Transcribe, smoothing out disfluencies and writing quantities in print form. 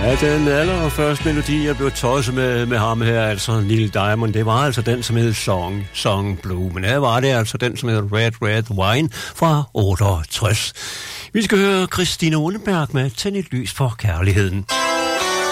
Ja, den allerførste melodi, jeg blev tosset med ham her, altså Neil Diamond, det var altså den, som hed Song Blue. Men her var det altså den, som hed Red Wine fra 68. Vi skal høre Christine Unneberg med Tænd et lys for kærligheden.